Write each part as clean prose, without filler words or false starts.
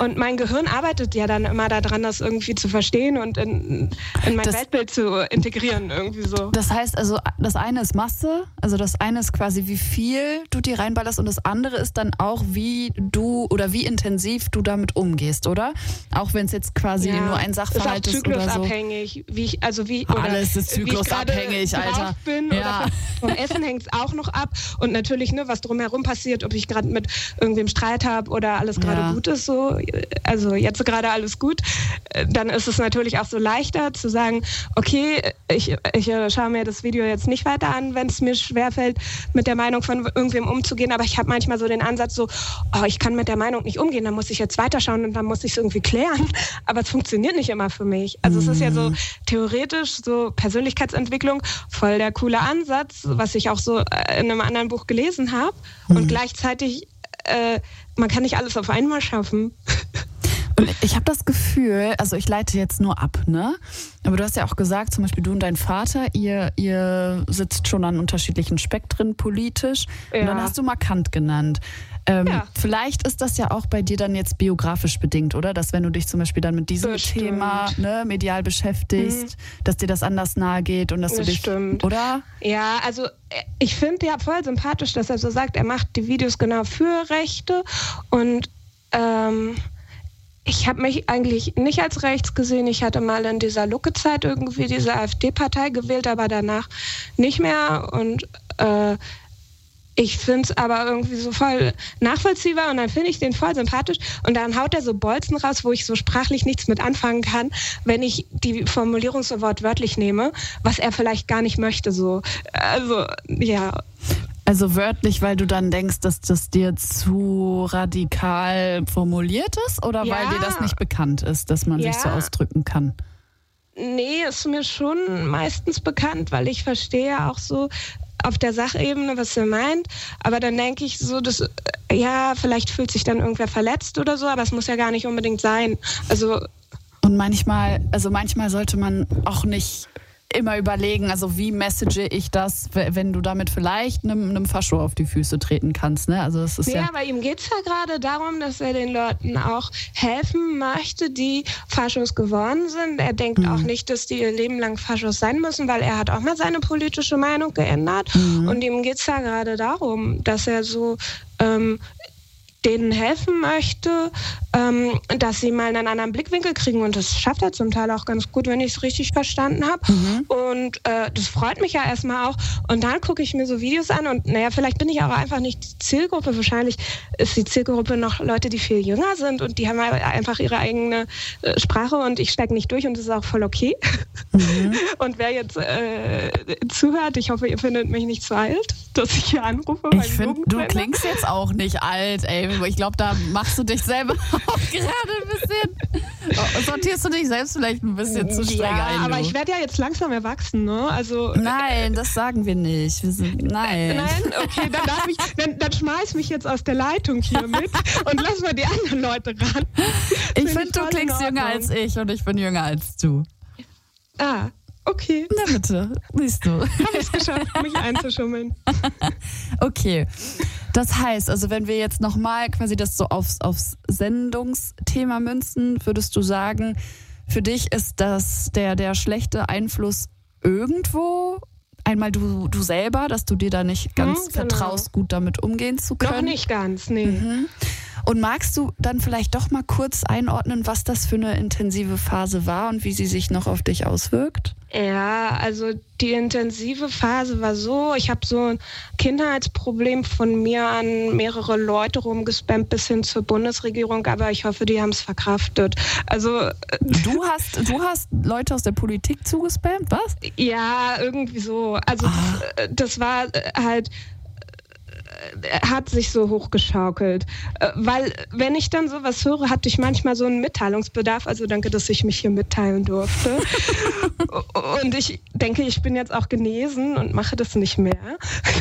Und mein Gehirn arbeitet ja dann immer daran, das irgendwie zu verstehen und in mein Weltbild zu integrieren irgendwie so. Das heißt also, das eine ist Masse, also das eine ist quasi, wie viel du dir reinballerst und das andere ist dann auch, wie du oder wie intensiv du damit umgehst, oder? Auch wenn es jetzt quasi nur ein Sachverhalt ist oder so. Zyklusabhängig, alles ist zyklusabhängig, Alter. Bin oder vom Essen hängt es auch noch ab und natürlich, ne, was drumherum passiert, ob ich gerade mit irgendwem Streit habe oder alles gerade gut ist, so, also jetzt gerade alles gut, dann ist es natürlich auch so leichter zu sagen, okay, ich schaue mir das Video jetzt nicht weiter an, wenn es mir schwerfällt, mit der Meinung von irgendwem umzugehen, aber ich habe manchmal so den Ansatz so, ich kann mit der Meinung nicht umgehen, dann muss ich jetzt weiterschauen und dann muss ich es irgendwie klären, aber es funktioniert nicht immer für mich. Also es ist ja so theoretisch, so Persönlichkeitsentwicklung, voll der coole Ansatz, was ich auch so in einem anderen Buch gelesen habe und gleichzeitig, man kann nicht alles auf einmal schaffen. Und ich habe das Gefühl, also ich leite jetzt nur ab, ne? Aber du hast ja auch gesagt, zum Beispiel du und dein Vater, ihr sitzt schon an unterschiedlichen Spektren politisch. Ja. Und dann hast du markant genannt. Vielleicht ist das ja auch bei dir dann jetzt biografisch bedingt, oder? Dass wenn du dich zum Beispiel dann mit diesem Thema medial beschäftigst, dass dir das anders nahe geht und dass du dich, oder? Ja, also ich finde ja voll sympathisch, dass er so sagt, er macht die Videos genau für Rechte und ich habe mich eigentlich nicht als rechts gesehen. Ich hatte mal in dieser Lucke-Zeit irgendwie diese AfD-Partei gewählt, aber danach nicht mehr. Und ich finde es aber irgendwie so voll nachvollziehbar und dann finde ich den voll sympathisch. Und dann haut er so Bolzen raus, wo ich so sprachlich nichts mit anfangen kann, wenn ich die Formulierung so wortwörtlich nehme, was er vielleicht gar nicht möchte. So. Also, ja. Also wörtlich, weil du dann denkst, dass das dir zu radikal formuliert ist oder weil dir das nicht bekannt ist, dass man sich so ausdrücken kann? Nee, ist mir schon meistens bekannt, weil ich verstehe auch so auf der Sachebene, was er meint. Aber dann denke ich so, dass, vielleicht fühlt sich dann irgendwer verletzt oder so, aber es muss ja gar nicht unbedingt sein. Und manchmal sollte man auch nicht immer überlegen, also wie message ich das, wenn du damit vielleicht einem Fascho auf die Füße treten kannst, ne? Also das ist aber ihm geht es ja gerade darum, dass er den Leuten auch helfen möchte, die Faschos geworden sind. Er denkt auch nicht, dass die ihr Leben lang Faschos sein müssen, weil er hat auch mal seine politische Meinung geändert. Und ihm geht es ja gerade darum, dass er so denen helfen möchte, dass sie mal einen anderen Blickwinkel kriegen. Und das schafft er zum Teil auch ganz gut, wenn ich es richtig verstanden habe. Und das freut mich ja erstmal auch. Und dann gucke ich mir so Videos an und vielleicht bin ich auch einfach nicht die Zielgruppe. Wahrscheinlich ist die Zielgruppe noch Leute, die viel jünger sind und die haben einfach ihre eigene Sprache und ich steige nicht durch und das ist auch voll okay. Und wer jetzt zuhört, ich hoffe, ihr findet mich nicht zu alt, dass ich hier anrufe. Ich finde, du klingst jetzt auch nicht alt, ey. Ich glaube, da machst du dich selber auch gerade ein bisschen. Sortierst du dich selbst vielleicht ein bisschen zu streng ein? Aber ich werde ja jetzt langsam erwachsen, ne? Also, nein, das sagen wir nicht. Nein. Nein? Okay, dann schmeiß mich jetzt aus der Leitung hier mit und lass mal die anderen Leute ran. Ich finde, du klingst jünger als ich und ich bin jünger als du. Ah. Okay. Na bitte, siehst du. Habe ich es geschafft, mich einzuschummeln. Okay. Das heißt, also wenn wir jetzt nochmal quasi das so aufs Sendungsthema münzen, würdest du sagen, für dich ist das der schlechte Einfluss irgendwo einmal du selber, dass du dir da nicht ganz vertraust, gut damit umgehen zu können? Noch nicht ganz, nee. Und magst du dann vielleicht doch mal kurz einordnen, was das für eine intensive Phase war und wie sie sich noch auf dich auswirkt? Ja, also die intensive Phase war so, ich habe so ein Kindheitsproblem von mir an mehrere Leute rumgespammt bis hin zur Bundesregierung, aber ich hoffe, die haben es verkraftet. Also Du hast Leute aus der Politik zugespammt, was? Ja, irgendwie so. Also das war halt hat sich so hochgeschaukelt. Weil, wenn ich dann sowas höre, hatte ich manchmal so einen Mitteilungsbedarf. Also danke, dass ich mich hier mitteilen durfte. Und ich denke, ich bin jetzt auch genesen und mache das nicht mehr.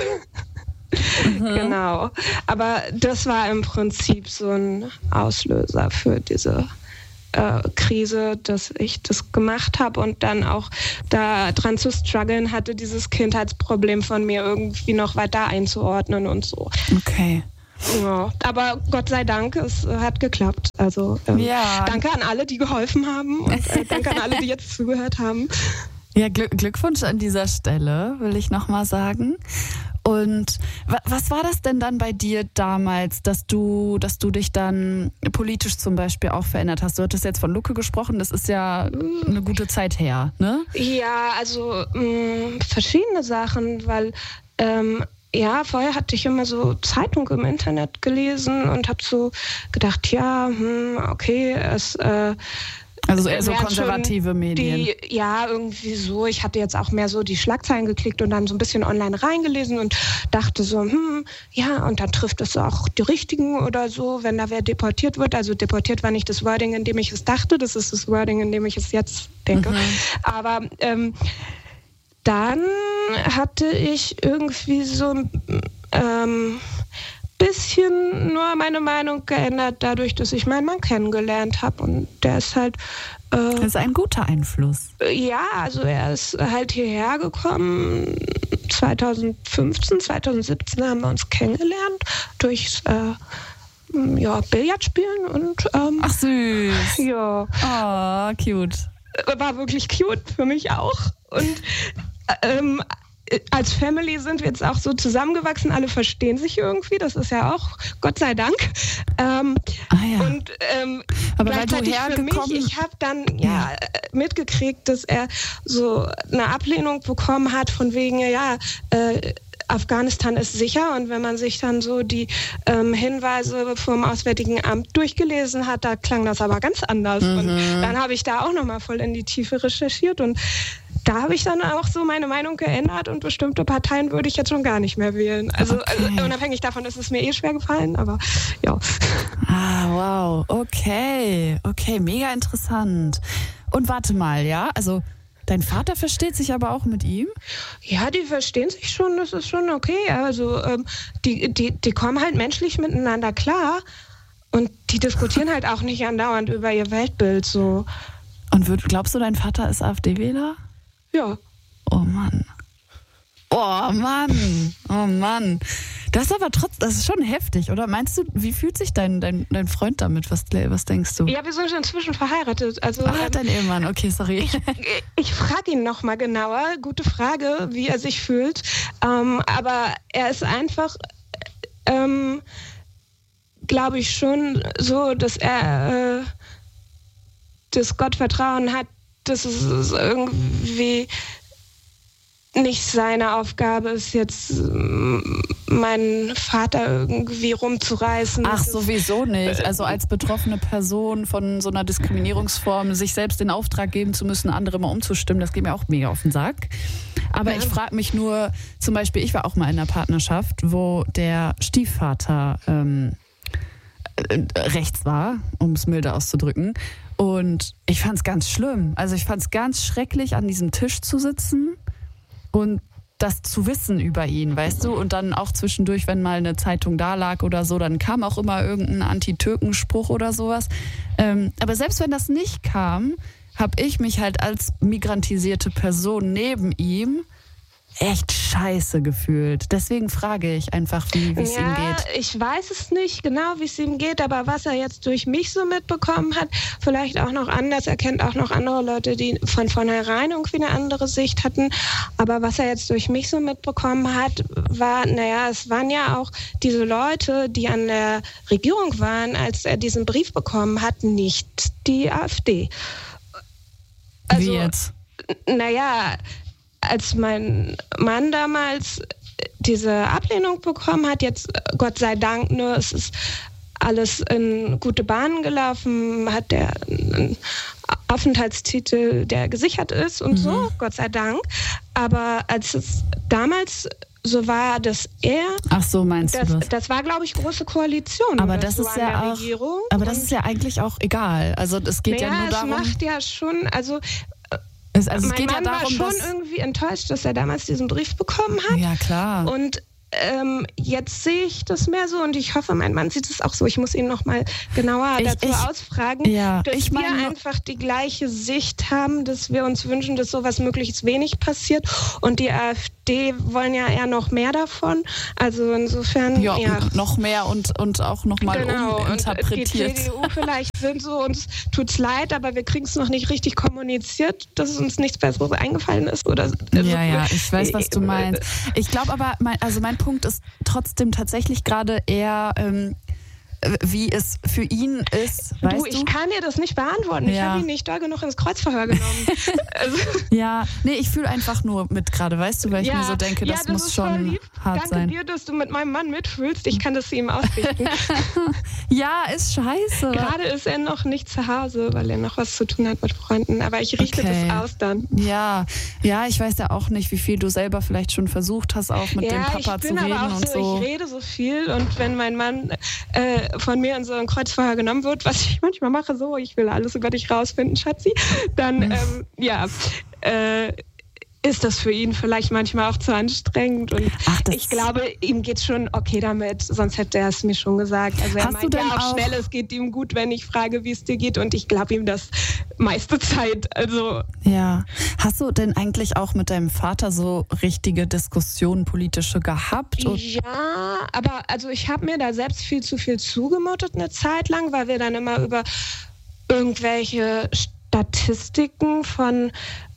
Genau. Aber das war im Prinzip so ein Auslöser für diese Krise, dass ich das gemacht habe und dann auch da dran zu strugglen hatte, dieses Kindheitsproblem von mir irgendwie noch weiter einzuordnen und so. Okay. Ja, aber Gott sei Dank, es hat geklappt. Also danke an alle, die geholfen haben und danke an alle, die jetzt zugehört haben. Ja, Glückwunsch an dieser Stelle, will ich nochmal sagen. Und was war das denn dann bei dir damals, dass du dich dann politisch zum Beispiel auch verändert hast? Du hattest jetzt von Lucke gesprochen, das ist ja eine gute Zeit her, ne? Ja, also verschiedene Sachen, weil vorher hatte ich immer so Zeitung im Internet gelesen und habe so gedacht, okay, also eher so konservative Medien. Irgendwie so. Ich hatte jetzt auch mehr so die Schlagzeilen geklickt und dann so ein bisschen online reingelesen und dachte so, und dann trifft es auch die Richtigen oder so, wenn da wer deportiert wird. Also deportiert war nicht das Wording, in dem ich es dachte, das ist das Wording, in dem ich es jetzt denke. Aber dann hatte ich irgendwie so bisschen nur meine Meinung geändert, dadurch, dass ich meinen Mann kennengelernt habe. Und der ist halt... das ist ein guter Einfluss. Ja, also er ist halt hierher gekommen. 2015, 2017 haben wir uns kennengelernt durchs Billardspielen. Und, ach süß. Ja. Oh, cute. War wirklich cute für mich auch. Und als Family sind wir jetzt auch so zusammengewachsen, alle verstehen sich irgendwie, das ist ja auch, Gott sei Dank. Und aber gleichzeitig für mich, ich habe dann mitgekriegt, dass er so eine Ablehnung bekommen hat von wegen, Afghanistan ist sicher, und wenn man sich dann so die Hinweise vom Auswärtigen Amt durchgelesen hat, da klang das aber ganz anders. Und dann habe ich da auch nochmal voll in die Tiefe recherchiert und da habe ich dann auch so meine Meinung geändert und bestimmte Parteien würde ich jetzt schon gar nicht mehr wählen. Also unabhängig davon ist es mir schwer gefallen, aber ja. Ah, wow. Okay, mega interessant. Und warte mal, also dein Vater versteht sich aber auch mit ihm? Ja, die verstehen sich schon, das ist schon okay. Also die kommen halt menschlich miteinander klar und die diskutieren halt auch nicht andauernd über ihr Weltbild so. Und glaubst du, dein Vater ist AfD-Wähler? Ja. Oh Mann. Das ist aber das ist schon heftig, oder? Meinst du, wie fühlt sich dein Freund damit? Was denkst du? Ja, wir sind inzwischen verheiratet. Also, dein Ehemann, okay, sorry. Ich frage ihn nochmal genauer, gute Frage, wie er sich fühlt. Aber er ist einfach, glaube ich, schon so, dass er das Gottvertrauen hat, dass es irgendwie nicht seine Aufgabe ist, jetzt meinen Vater irgendwie rumzureißen. Ach, sowieso nicht. Also als betroffene Person von so einer Diskriminierungsform sich selbst den Auftrag geben zu müssen, andere mal umzustimmen, das geht mir auch mega auf den Sack. Aber ich frage mich nur, zum Beispiel, ich war auch mal in einer Partnerschaft, wo der Stiefvater rechts war, um es milde auszudrücken. Und ich fand es ganz schlimm. Also ich fand es ganz schrecklich, an diesem Tisch zu sitzen und das zu wissen über ihn, weißt du? Und dann auch zwischendurch, wenn mal eine Zeitung da lag oder so, dann kam auch immer irgendein Anti-Türken-Spruch oder sowas. Aber selbst wenn das nicht kam, habe ich mich halt als migrantisierte Person neben ihm echt scheiße gefühlt. Deswegen frage ich einfach, wie es ihm geht. Ich weiß es nicht genau, wie es ihm geht, aber was er jetzt durch mich so mitbekommen hat, vielleicht auch noch anders. Er kennt auch noch andere Leute, die von vornherein irgendwie eine andere Sicht hatten. Aber was er jetzt durch mich so mitbekommen hat, war, es waren ja auch diese Leute, die an der Regierung waren, als er diesen Brief bekommen hat, nicht die AfD. Also, wie jetzt? Als mein Mann damals diese Ablehnung bekommen hat, jetzt Gott sei Dank, es ist alles in gute Bahnen gelaufen, hat der einen Aufenthaltstitel, der gesichert ist und so, Gott sei Dank. Aber als es damals so war, dass er... Ach so, meinst du das? Das war, glaube ich, große Koalition. Aber das ist ja auch... Regierung. Aber das ist ja eigentlich auch egal. Also es geht ja nur darum... es macht ja schon... Mein Mann war schon irgendwie enttäuscht, dass er damals diesen Brief bekommen hat. Ja, klar. Und jetzt sehe ich das mehr so und ich hoffe, mein Mann sieht es auch so. Ich muss ihn noch mal genauer dazu ausfragen, dass wir einfach die gleiche Sicht haben, dass wir uns wünschen, dass sowas möglichst wenig passiert und die AfD AfD wollen ja eher noch mehr davon. Also insofern, ja. Noch mehr und auch nochmal uminterpretiert. Und die CDU vielleicht sind so, uns tut's leid, aber wir kriegen es noch nicht richtig kommuniziert, dass uns nichts Besseres eingefallen ist. Oder ja, ich weiß, was du meinst. Ich glaube aber, mein Punkt ist trotzdem tatsächlich gerade eher, wie es für ihn ist, weißt du? Ich kann dir das nicht beantworten. Ich habe ihn nicht doll genug ins Kreuzverhör genommen. Ja, nee, ich fühle einfach nur mit gerade, weißt du, weil ich mir so denke, das muss schon hart sein. Danke dir, dass du mit meinem Mann mitfühlst. Ich kann das ihm ausrichten. Ja, ist scheiße. Gerade ist er noch nicht zu Hause, weil er noch was zu tun hat mit Freunden. Aber ich richte das aus dann. Ja, ich weiß ja auch nicht, wie viel du selber vielleicht schon versucht hast, auch mit dem Papa zu reden aber auch und so. Ich rede so viel und wenn mein Mann von mir in so ein Kreuzverhör genommen wird, was ich manchmal mache, so, ich will alles über dich rausfinden, Schatzi, dann, ist das für ihn vielleicht manchmal auch zu anstrengend und ich glaube, ihm geht's schon okay damit, sonst hätte er es mir schon gesagt. Also er meint ja auch schnell, es geht ihm gut, wenn ich frage, wie es dir geht und ich glaube ihm das meiste Zeit. Also ja. Hast du denn eigentlich auch mit deinem Vater so richtige Diskussionen, politische gehabt? Ja, aber also ich habe mir da selbst viel zu viel zugemutet eine Zeit lang, weil wir dann immer über irgendwelche Statistiken von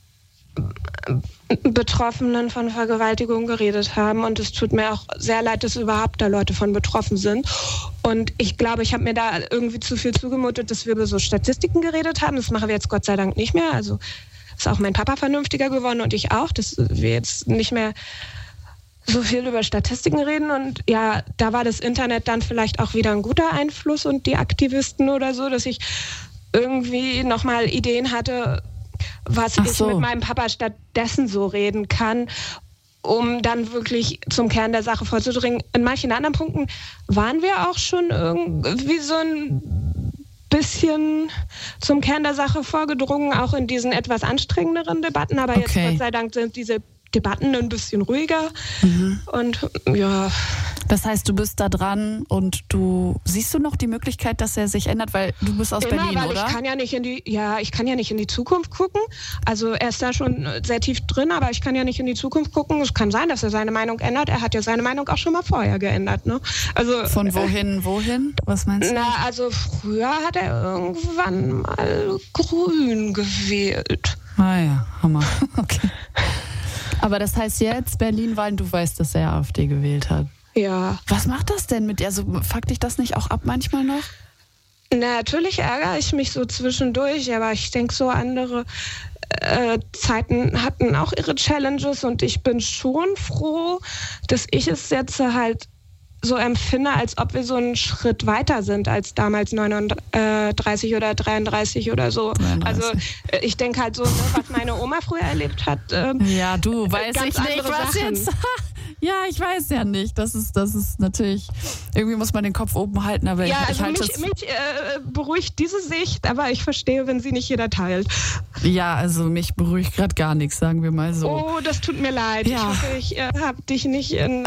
Betroffenen von Vergewaltigung geredet haben und es tut mir auch sehr leid, dass überhaupt da Leute von betroffen sind und ich glaube, ich habe mir da irgendwie zu viel zugemutet, dass wir über so Statistiken geredet haben, das machen wir jetzt Gott sei Dank nicht mehr, also ist auch mein Papa vernünftiger geworden und ich auch, dass wir jetzt nicht mehr so viel über Statistiken reden und ja, da war das Internet dann vielleicht auch wieder ein guter Einfluss und die Aktivisten oder so, dass ich irgendwie nochmal Ideen hatte, was ich mit meinem Papa stattdessen so reden kann, um dann wirklich zum Kern der Sache vorzudringen. In manchen anderen Punkten waren wir auch schon irgendwie so ein bisschen zum Kern der Sache vorgedrungen, auch in diesen etwas anstrengenderen Debatten, aber jetzt Gott sei Dank sind diese Debatten ein bisschen ruhiger und ja. Das heißt, du bist da dran und siehst du noch die Möglichkeit, dass er sich ändert, weil du bist aus Berlin, weil oder? Ich kann ja nicht in die Zukunft gucken. Also er ist da schon sehr tief drin, aber ich kann ja nicht in die Zukunft gucken. Es kann sein, dass er seine Meinung ändert. Er hat ja seine Meinung auch schon mal vorher geändert, ne? Also von wohin? Was meinst du? Also früher hat er irgendwann mal grün gewählt. Ah ja, Hammer. Okay. Aber das heißt jetzt, Berlin-Wahlen, du weißt, dass er AfD gewählt hat. Ja. Was macht das denn mit dir? Also fuckt dich das nicht auch ab manchmal noch? Natürlich ärgere ich mich so zwischendurch, aber ich denke, so andere Zeiten hatten auch ihre Challenges und ich bin schon froh, dass ich es jetzt halt so empfinde, als ob wir so einen Schritt weiter sind als damals 39 oder 33 oder so. 33. Also ich denke halt so, was meine Oma früher erlebt hat. Ja, du weißt ich nicht, was jetzt... Ja, ich weiß ja nicht. Das ist natürlich, irgendwie muss man den Kopf oben halten, aber ja, ich halte es. Mich beruhigt diese Sicht, aber ich verstehe, wenn sie nicht jeder teilt. Ja, also mich beruhigt gerade gar nichts, sagen wir mal so. Oh, das tut mir leid. Ja. Ich hoffe, ich habe dich nicht in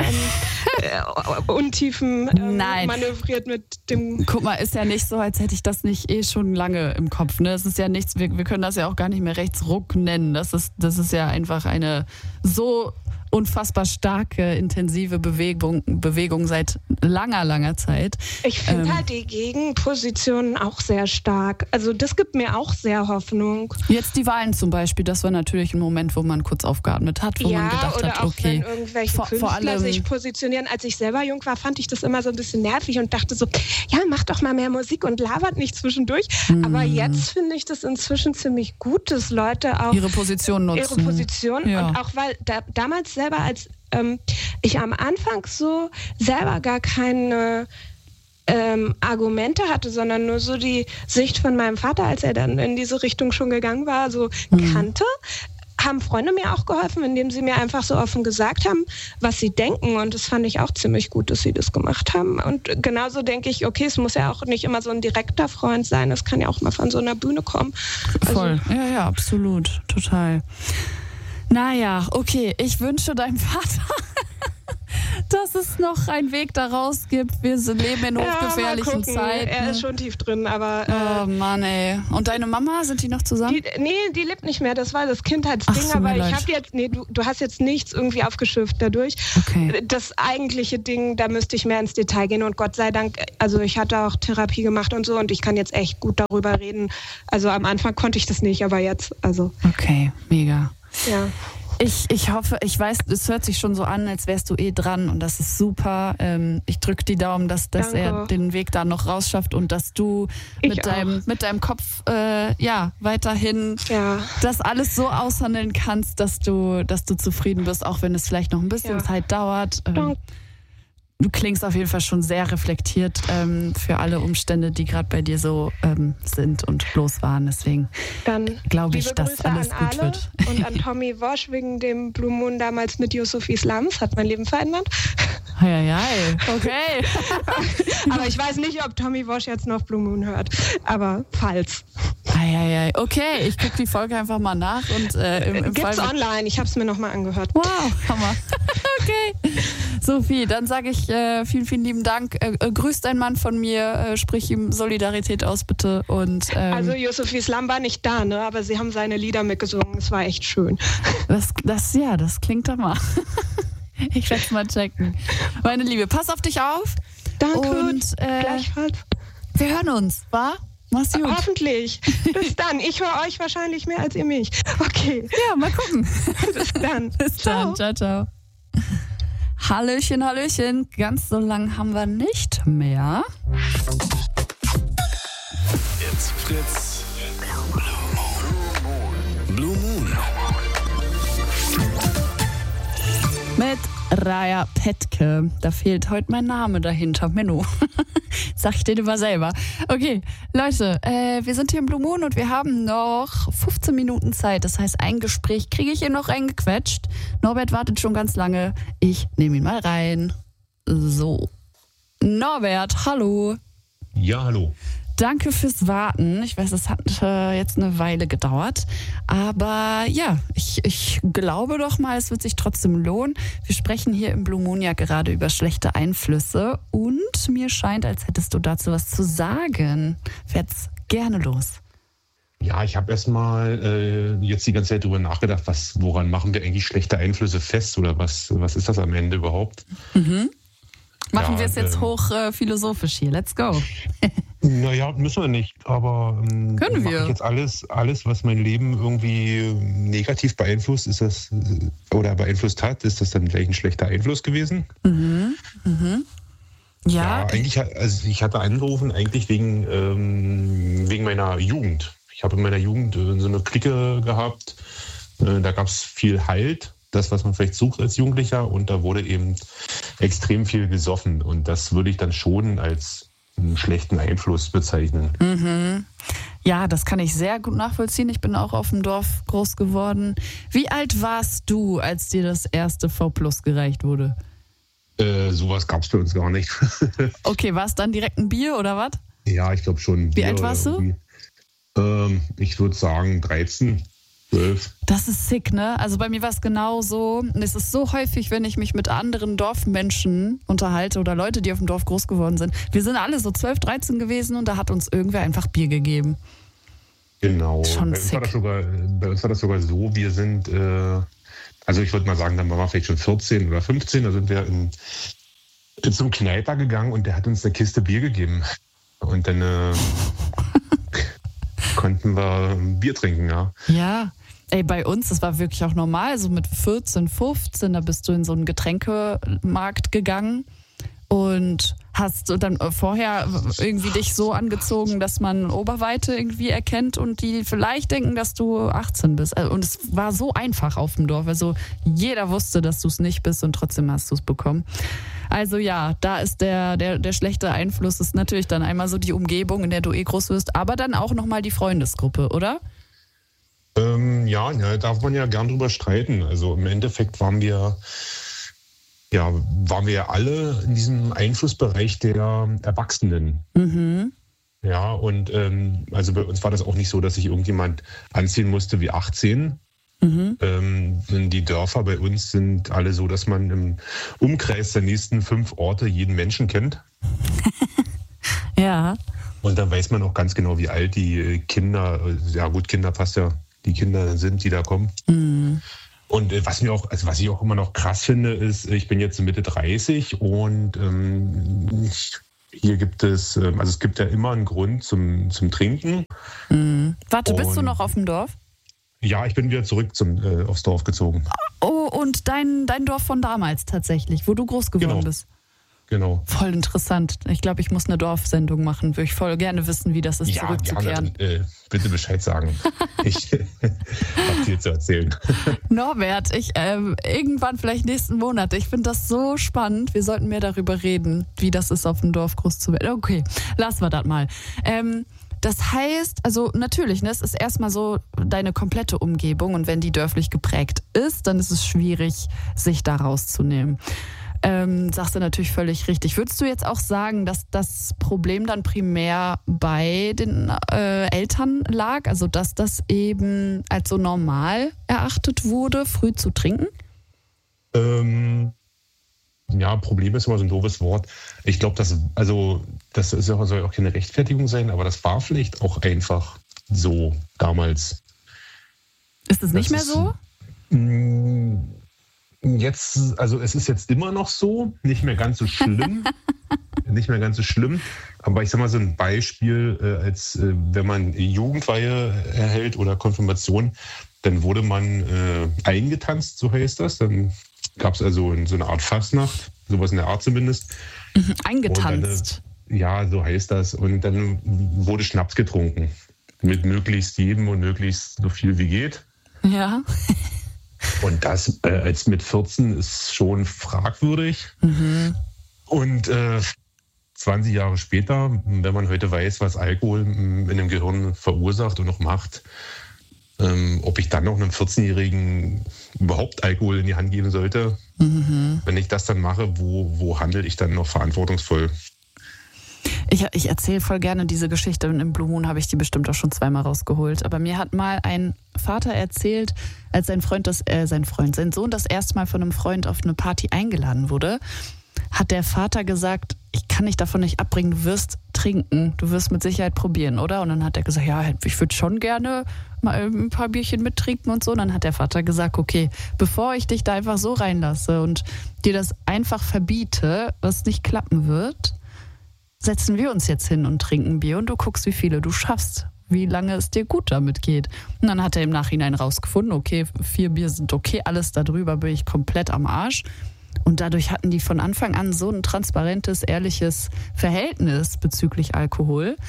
Untiefen manövriert mit dem... Guck mal, ist ja nicht so, als hätte ich das nicht schon lange im Kopf. Ne? Es ist ja nichts, wir können das ja auch gar nicht mehr Rechtsruck nennen. Das ist ja einfach eine so unfassbar starke, intensive Bewegung seit langer Zeit. Ich finde halt die Gegenpositionen auch sehr stark. Also das gibt mir auch sehr Hoffnung. Jetzt die Wahlen zum Beispiel, das war natürlich ein Moment, wo man kurz aufgeatmet hat, wo man gedacht oder hat, auch okay. Wenn irgendwelche Künstler sich positionieren. Als ich selber jung war, fand ich das immer so ein bisschen nervig und dachte so, ja, mach doch mal mehr Musik und labert nicht zwischendurch. Aber jetzt finde ich das inzwischen ziemlich gut, dass Leute auch ihre Position nutzen. Und auch weil damals selber, als ich am Anfang so selber gar keine Argumente hatte, sondern nur so die Sicht von meinem Vater, als er dann in diese Richtung schon gegangen war, so kannte, haben Freunde mir auch geholfen, indem sie mir einfach so offen gesagt haben, was sie denken. Und das fand ich auch ziemlich gut, dass sie das gemacht haben. Und genauso denke ich, okay, es muss ja auch nicht immer so ein direkter Freund sein, es kann ja auch mal von so einer Bühne kommen. Voll, ja, absolut, total. Naja, okay, ich wünsche deinem Vater dass es noch einen Weg daraus gibt. Wir leben in hochgefährlichen Zeiten. Er ist schon tief drin, aber... oh Mann, ey. Und deine Mama, sind die noch zusammen? Die lebt nicht mehr. Das war das Kindheitsding, aber ich habe jetzt... Nee, du hast jetzt nichts irgendwie aufgeschifft dadurch. Okay. Das eigentliche Ding, da müsste ich mehr ins Detail gehen und Gott sei Dank, also ich hatte auch Therapie gemacht und so und ich kann jetzt echt gut darüber reden. Also am Anfang konnte ich das nicht, aber jetzt, also... Okay, mega. Ja. Ich hoffe, ich weiß, es hört sich schon so an, als wärst du dran und das ist super. Ich drücke die Daumen, dass er den Weg da noch rausschafft und dass du mit deinem Kopf weiterhin das alles so aushandeln kannst, dass du zufrieden bist, auch wenn es vielleicht noch ein bisschen Zeit dauert. Du klingst auf jeden Fall schon sehr reflektiert für alle Umstände, die gerade bei dir so sind und los waren. Deswegen glaube ich, dass alles gut wird. Und an Tommy Walsh wegen dem Blue Moon damals mit Yusuf Islams hat mein Leben verändert. Ja, okay. Aber ich weiß nicht, ob Tommy Walsh jetzt noch Blue Moon hört. Aber falls. Okay, ich gucke die Folge einfach mal nach. Und gibt's online, ich habe es mir nochmal angehört. Wow, Hammer. Okay. Sophie, dann sage ich vielen, vielen lieben Dank. Grüß deinen Mann von mir, sprich ihm Solidarität aus, bitte. Und, also Yusuf Islam war nicht da, ne? Aber sie haben seine Lieder mitgesungen. Es war echt schön. Das klingt doch mal. Ich werde es mal checken. Meine Liebe, pass auf dich auf. Danke. Und gleichfalls. Wir hören uns, wa? Mach's gut. Hoffentlich. Bis dann. Ich höre euch wahrscheinlich mehr als ihr mich. Okay. Ja, mal gucken. Bis dann. Bis dann. Ciao, ciao. Hallöchen, Hallöchen. Ganz so lang haben wir nicht mehr. Jetzt Fritz. Blue Moon. Mit Raya Petke. Da fehlt heute mein Name dahinter. Menno. Sag ich den immer selber. Okay, Leute, wir sind hier im Blue Moon und wir haben noch 15 Minuten Zeit. Das heißt, ein Gespräch kriege ich hier noch reingequetscht. Norbert wartet schon ganz lange. Ich nehme ihn mal rein. So. Norbert, hallo. Ja, hallo. Danke fürs Warten. Ich weiß, es hat jetzt eine Weile gedauert. Aber ja, ich glaube doch mal, es wird sich trotzdem lohnen. Wir sprechen hier im Blue Moon ja gerade über schlechte Einflüsse. Und mir scheint, als hättest du dazu was zu sagen. Werd's gerne los. Ja, ich habe erstmal jetzt die ganze Zeit drüber nachgedacht, woran machen wir eigentlich schlechte Einflüsse fest oder was ist das am Ende überhaupt? Mhm. Machen wir es jetzt hoch philosophisch hier. Let's go. Naja, müssen wir nicht, aber können wir jetzt alles, was mein Leben irgendwie negativ beeinflusst, ist das oder beeinflusst hat, ist das dann gleich ein schlechter Einfluss gewesen? Mhm. Mhm. Ja, eigentlich, also ich hatte angerufen eigentlich wegen meiner Jugend. Ich habe in meiner Jugend so eine Clique gehabt, da gab es viel Halt, das, was man vielleicht sucht als Jugendlicher, und da wurde eben extrem viel gesoffen und das würde ich dann schon als einen schlechten Einfluss bezeichnen. Mhm. Ja, das kann ich sehr gut nachvollziehen. Ich bin auch auf dem Dorf groß geworden. Wie alt warst du, als dir das erste V+ gereicht wurde? Sowas gab es bei uns gar nicht. Okay, war es dann direkt ein Bier oder was? Ja, ich glaube schon. Wie alt warst du? Ich würde sagen 13. 12. Das ist sick, ne? Also bei mir war es genau so. Es ist so häufig, wenn ich mich mit anderen Dorfmenschen unterhalte oder Leute, die auf dem Dorf groß geworden sind. Wir sind alle so 12, 13 gewesen und da hat uns irgendwer einfach Bier gegeben. Genau. Schon bei uns war das sogar so, wir sind, also ich würde mal sagen, dann waren wir vielleicht schon 14 oder 15, da sind wir zum Kneiper gegangen und der hat uns eine Kiste Bier gegeben. Und dann konnten wir Bier trinken, ja. Ja. Ey, bei uns, das war wirklich auch normal, so mit 14, 15, da bist du in so einen Getränkemarkt gegangen und hast dann vorher irgendwie dich so angezogen, dass man Oberweite irgendwie erkennt und die vielleicht denken, dass du 18 bist. Und es war so einfach auf dem Dorf, also jeder wusste, dass du es nicht bist und trotzdem hast du es bekommen. Also ja, da ist der schlechte Einfluss ist natürlich dann einmal so die Umgebung, in der du groß wirst, aber dann auch nochmal die Freundesgruppe, oder? Ja, darf man ja gern drüber streiten. Also im Endeffekt waren wir alle in diesem Einflussbereich der Erwachsenen. Mhm. Ja, und also bei uns war das auch nicht so, dass sich irgendjemand anziehen musste wie 18. Mhm. die Dörfer bei uns sind alle so, dass man im Umkreis der nächsten 5 Orte jeden Menschen kennt. Ja. Und dann weiß man auch ganz genau, wie alt die Kinder, ja gut, Kinder passt ja, die Kinder sind, die da kommen. Mhm. Und was ich auch immer noch krass finde, ist, ich bin jetzt Mitte 30 und hier gibt es, also es gibt ja immer einen Grund zum Trinken. Mhm. Warte, bist du noch auf dem Dorf? Ja, ich bin wieder zurück aufs Dorf gezogen. Oh, und dein Dorf von damals tatsächlich, wo du groß geworden bist. Genau. Voll interessant. Ich glaube, ich muss eine Dorfsendung machen. Würde ich voll gerne wissen, wie das ist, zurückzukehren. Gerne. Bitte Bescheid sagen. Ich habe viel zu erzählen. Norbert, irgendwann vielleicht nächsten Monat. Ich finde das so spannend. Wir sollten mehr darüber reden, wie das ist, auf dem Dorf groß zu werden. Okay, lassen wir das mal. Das heißt, also natürlich, ne, es ist erstmal so deine komplette Umgebung und wenn die dörflich geprägt ist, dann ist es schwierig, sich da rauszunehmen. Sagst du natürlich völlig richtig. Würdest du jetzt auch sagen, dass das Problem dann primär bei den Eltern lag? Also dass das eben als so normal erachtet wurde, früh zu trinken? Ja, Problem ist immer so ein doofes Wort. Ich glaube, das soll auch keine Rechtfertigung sein, aber das war vielleicht auch einfach so damals. Ist es nicht mehr so? Jetzt, also es ist jetzt immer noch so, nicht mehr ganz so schlimm. Nicht mehr ganz so schlimm. Aber ich sag mal so ein Beispiel, als wenn man Jugendweihe erhält oder Konfirmation, dann wurde man eingetanzt, so heißt das. Dann gab es also so eine Art Fastnacht, sowas in der Art zumindest. Eingetanzt. Dann, ja, so heißt das. Und dann wurde Schnaps getrunken. Mit möglichst jedem und möglichst so viel wie geht. Ja. Und das als mit 14 ist schon fragwürdig. Mhm. Und 20 Jahre später, wenn man heute weiß, was Alkohol in dem Gehirn verursacht und noch macht, ob ich dann noch einem 14-Jährigen überhaupt Alkohol in die Hand geben sollte, wenn ich das dann mache, wo handle ich dann noch verantwortungsvoll? Ich erzähle voll gerne diese Geschichte und im Blue Moon habe ich die bestimmt auch schon 2-mal rausgeholt. Aber mir hat mal ein Vater erzählt, als sein Sohn das erste Mal von einem Freund auf eine Party eingeladen wurde, hat der Vater gesagt, ich kann dich davon nicht abbringen, du wirst trinken, du wirst mit Sicherheit probieren, oder? Und dann hat er gesagt, ja, ich würde schon gerne mal ein paar Bierchen mittrinken und so. Und dann hat der Vater gesagt, okay, bevor ich dich da einfach so reinlasse und dir das einfach verbiete, was nicht klappen wird, setzen wir uns jetzt hin und trinken Bier und du guckst, wie viele du schaffst, wie lange es dir gut damit geht. Und dann hat er im Nachhinein rausgefunden, okay, 4 Bier sind okay, alles darüber bin ich komplett am Arsch. Und dadurch hatten die von Anfang an so ein transparentes, ehrliches Verhältnis bezüglich Alkohol.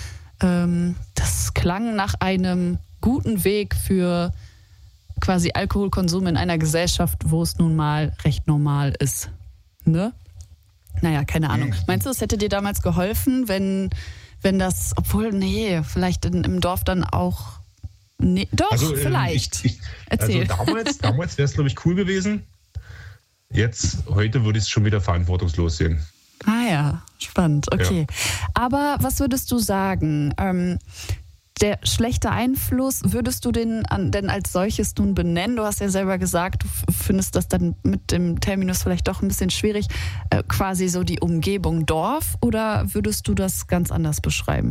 Das klang nach einem guten Weg für quasi Alkoholkonsum in einer Gesellschaft, wo es nun mal recht normal ist. Ne? Naja, keine Ahnung. Meinst du, es hätte dir damals geholfen, wenn das, obwohl, nee, vielleicht im Dorf dann auch, nee, doch, also, vielleicht. Erzähl. Also damals wäre es, glaube ich, cool gewesen. Heute würde ich es schon wieder verantwortungslos sehen. Ah ja, spannend, okay. Ja. Aber was würdest du sagen? Der schlechte Einfluss, würdest du den denn als solches nun benennen? Du hast ja selber gesagt, du findest das dann mit dem Terminus vielleicht doch ein bisschen schwierig. Quasi so die Umgebung Dorf, oder würdest du das ganz anders beschreiben?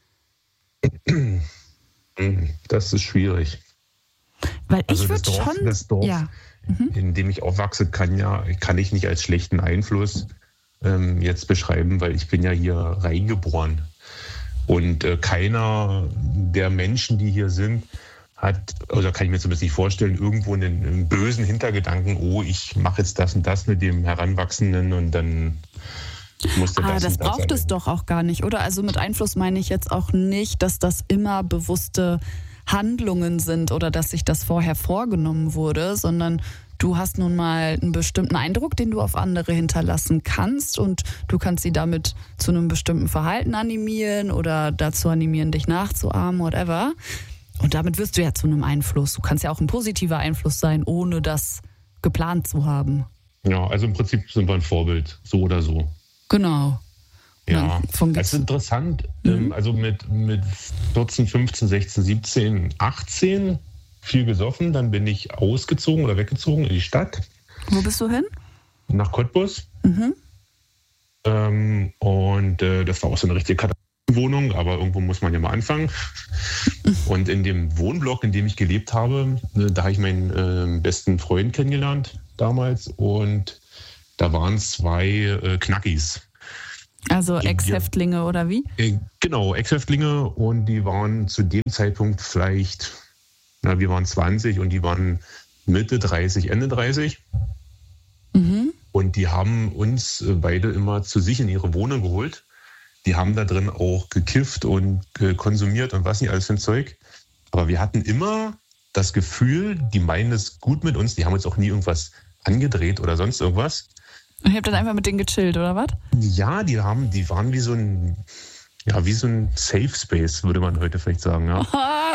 Das ist schwierig. Weil ich würde schon... Das Dorf, ja. In dem ich aufwachse, kann ich nicht als schlechten Einfluss jetzt beschreiben, weil ich bin ja hier reingeboren. Und keiner der Menschen, die hier sind, hat, oder kann ich mir zumindest nicht vorstellen, irgendwo einen bösen Hintergedanken, ich mache jetzt das und das mit dem Heranwachsenden und dann muss der das braucht es doch auch gar nicht, oder? Also mit Einfluss meine ich jetzt auch nicht, dass das immer bewusste Handlungen sind oder dass sich das vorher vorgenommen wurde, sondern du hast nun mal einen bestimmten Eindruck, den du auf andere hinterlassen kannst und du kannst sie damit zu einem bestimmten Verhalten animieren oder dazu animieren, dich nachzuahmen, whatever. Und damit wirst du ja zu einem Einfluss. Du kannst ja auch ein positiver Einfluss sein, ohne das geplant zu haben. Ja, also im Prinzip sind wir ein Vorbild, so oder so. Genau. Ja, das ist interessant. Also mit 14, 15, 16, 17, 18 viel gesoffen, dann bin ich ausgezogen oder weggezogen in die Stadt. Wo bist du hin? Nach Cottbus. Mhm. Und das war auch so eine richtige Wohnung, aber irgendwo muss man ja mal anfangen. Und in dem Wohnblock, in dem ich gelebt habe, da habe ich meinen besten Freund kennengelernt damals und da waren 2 Knackis. Also Ex-Häftlinge oder wie? Genau, Ex-Häftlinge und die waren zu dem Zeitpunkt vielleicht, wir waren 20 und die waren Mitte 30, Ende 30. Mhm. Und die haben uns beide immer zu sich in ihre Wohnung geholt. Die haben da drin auch gekifft und konsumiert und was nicht alles für ein Zeug. Aber wir hatten immer das Gefühl, die meinen es gut mit uns. Die haben uns auch nie irgendwas angedreht oder sonst irgendwas. Und ihr habt dann einfach mit denen gechillt, oder was? Ja, die waren wie so ein Safe Space, würde man heute vielleicht sagen. Ja.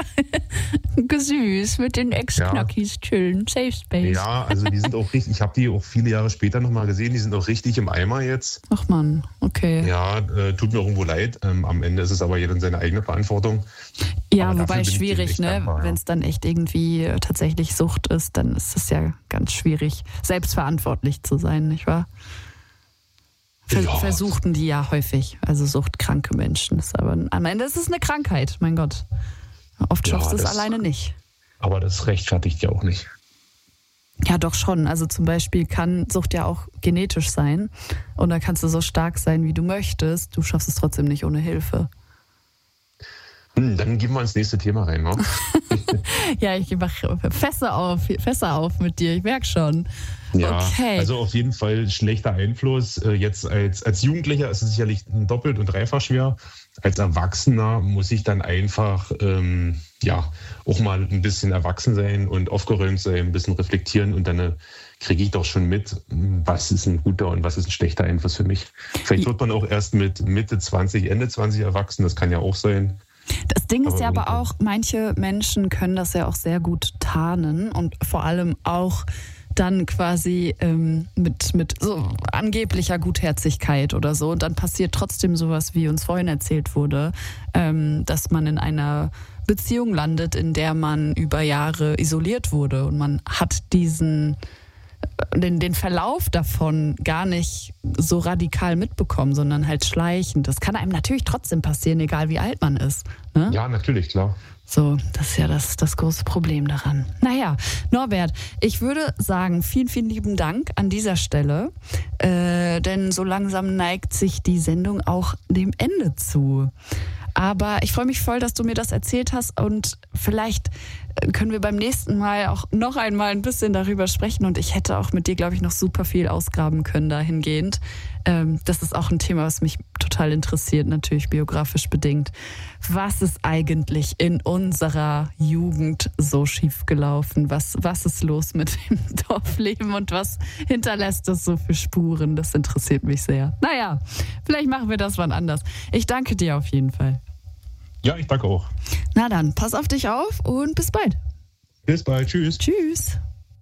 Süß, mit den Ex-Knackis chillen, Safe Space. Ja, also die sind auch richtig, ich habe die auch viele Jahre später nochmal gesehen, die sind auch richtig im Eimer jetzt. Ach Mann, okay. Ja, tut mir auch irgendwo leid. Am Ende ist es aber jeder seine eigene Verantwortung. Ja, wobei schwierig, ne? Wenn es dann echt irgendwie tatsächlich Sucht ist, dann ist es ja ganz schwierig, selbstverantwortlich zu sein, nicht wahr? Versuchten die ja häufig, also suchtkranke Menschen. Aber am Ende ist es eine Krankheit, mein Gott. Oft schaffst du es alleine nicht. Aber das rechtfertigt ja auch nicht. Ja, doch schon. Also zum Beispiel kann Sucht ja auch genetisch sein. Und da kannst du so stark sein, wie du möchtest. Du schaffst es trotzdem nicht ohne Hilfe. Dann gehen wir ins nächste Thema rein, ne? Ja, ich mache Fässer auf mit dir, ich merke schon. Ja, okay. Also auf jeden Fall schlechter Einfluss. Jetzt als Jugendlicher ist es sicherlich doppelt und dreifach schwer. Als Erwachsener muss ich dann einfach auch mal ein bisschen erwachsen sein und aufgeräumt sein, ein bisschen reflektieren und dann kriege ich doch schon mit, was ist ein guter und was ist ein schlechter Einfluss für mich. Vielleicht wird man auch erst mit Mitte 20, Ende 20 erwachsen, das kann ja auch sein. Das Ding ist ja aber auch, manche Menschen können das ja auch sehr gut tarnen und vor allem auch dann quasi mit so angeblicher Gutherzigkeit oder so. Und dann passiert trotzdem sowas, wie uns vorhin erzählt wurde, dass man in einer Beziehung landet, in der man über Jahre isoliert wurde und man hat den Verlauf davon gar nicht so radikal mitbekommen, sondern halt schleichend. Das kann einem natürlich trotzdem passieren, egal wie alt man ist. Ne? Ja, natürlich, klar. So, das ist ja das große Problem daran. Naja, Norbert, ich würde sagen, vielen, vielen lieben Dank an dieser Stelle, denn so langsam neigt sich die Sendung auch dem Ende zu. Aber ich freue mich voll, dass du mir das erzählt hast und vielleicht können wir beim nächsten Mal auch noch einmal ein bisschen darüber sprechen und ich hätte auch mit dir, glaube ich, noch super viel ausgraben können dahingehend. Das ist auch ein Thema, was mich total interessiert, natürlich biografisch bedingt. Was ist eigentlich in unserer Jugend so schief gelaufen? Was ist los mit dem Dorfleben und was hinterlässt es so für Spuren? Das interessiert mich sehr. Naja, vielleicht machen wir das wann anders. Ich danke dir auf jeden Fall. Ja, ich danke auch. Na dann, pass auf dich auf und bis bald. Bis bald, tschüss. Tschüss.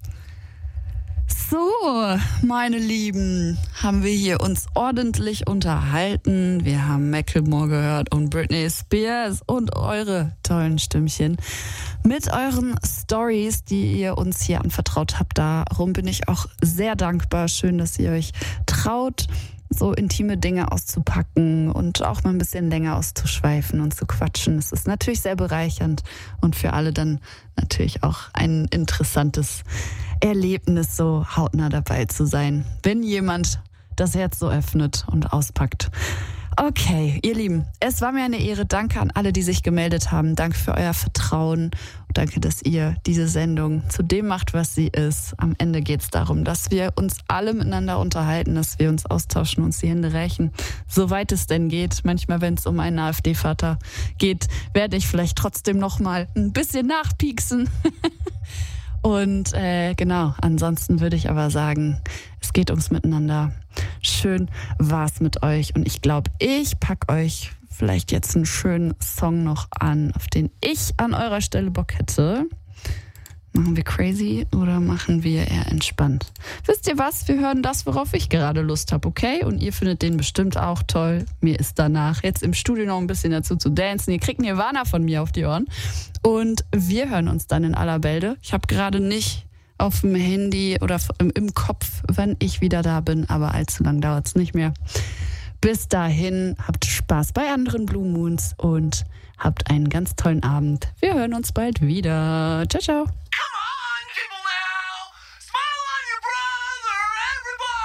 So, meine Lieben, haben wir hier uns ordentlich unterhalten. Wir haben Macklemore gehört und Britney Spears und eure tollen Stimmchen. Mit euren Stories, die ihr uns hier anvertraut habt, darum bin ich auch sehr dankbar. Schön, dass ihr euch traut, so intime Dinge auszupacken und auch mal ein bisschen länger auszuschweifen und zu quatschen. Es ist natürlich sehr bereichernd und für alle dann natürlich auch ein interessantes Erlebnis, so hautnah dabei zu sein, wenn jemand das Herz so öffnet und auspackt. Okay, ihr Lieben, es war mir eine Ehre. Danke an alle, die sich gemeldet haben. Danke für euer Vertrauen und danke, dass ihr diese Sendung zu dem macht, was sie ist. Am Ende geht es darum, dass wir uns alle miteinander unterhalten, dass wir uns austauschen, uns die Hände reichen, soweit es denn geht. Manchmal, wenn es um einen AfD-Vater geht, werde ich vielleicht trotzdem noch mal ein bisschen nachpieksen. Und genau, ansonsten würde ich aber sagen, es geht ums Miteinander. Schön war's mit euch und ich glaube, ich pack euch vielleicht jetzt einen schönen Song noch an, auf den ich an eurer Stelle Bock hätte. Machen wir crazy oder machen wir eher entspannt? Wisst ihr was? Wir hören das, worauf ich gerade Lust habe, okay? Und ihr findet den bestimmt auch toll. Mir ist danach jetzt im Studio noch ein bisschen dazu zu dancen. Ihr kriegt Nirvana von mir auf die Ohren. Und wir hören uns dann in aller Bälde. Ich habe gerade nicht auf dem Handy oder im Kopf, wann ich wieder da bin, aber allzu lang dauert es nicht mehr. Bis dahin, habt Spaß bei anderen Blue Moons und habt einen ganz tollen Abend. Wir hören uns bald wieder. Ciao, ciao.